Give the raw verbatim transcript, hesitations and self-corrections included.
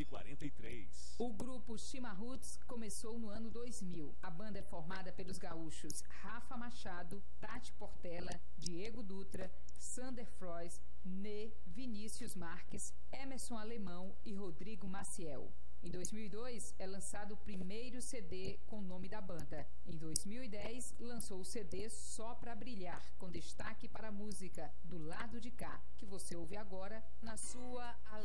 e quarenta e três. O grupo Chimarruts começou no ano dois mil. A banda é formada pelos gaúchos Rafa Machado, Tati Portela, Diego Dutra, Sander Frois, Nê, Vinícius Marques, Emerson Alemão e Rodrigo Maciel. Em dois mil e dois, é lançado o primeiro C D com o nome da banda. Em dois mil e dez, lançou o C D Só Pra Brilhar, com destaque para a música Do Lado de Cá, que você ouve agora na sua